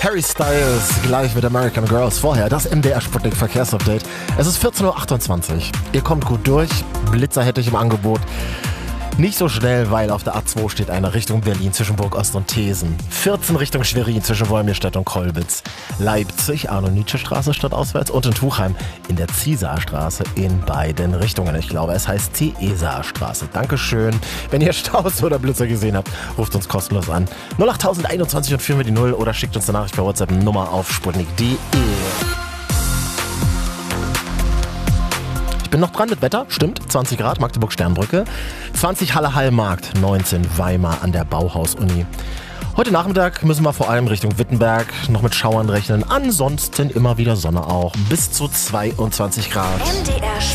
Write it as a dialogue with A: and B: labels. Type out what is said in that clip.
A: Harry Styles gleich mit American Girls. Vorher das MDR Sputnik Verkehrsupdate. Es ist 14.28 Uhr. Ihr kommt gut durch. Blitzer hätte ich im Angebot. Nicht so schnell, weil auf der A2 steht eine Richtung Berlin zwischen Burgost und Thesen. 14 Richtung Schwerin zwischen Wolmirstedt und Kolbitz. Leipzig, Arno-Nietzsche-Straße stadtauswärts und in Tuchheim in der Ziesarstraße in beiden Richtungen. Ich glaube, es heißt Ziesarstraße. Dankeschön. Wenn ihr Staus oder Blitzer gesehen habt, ruft uns kostenlos an. 08021 und 4 mit die 0 oder schickt uns eine Nachricht per WhatsApp Nummer auf sputnik.de. Bin noch dran mit Wetter, stimmt, 20 Grad, Magdeburg-Sternbrücke, 20 Halle-Hallmarkt, 19 Weimar an der Bauhaus-Uni. Heute Nachmittag müssen wir vor allem Richtung Wittenberg noch mit Schauern rechnen, ansonsten immer wieder Sonne auch, bis zu 22 Grad.
B: MDR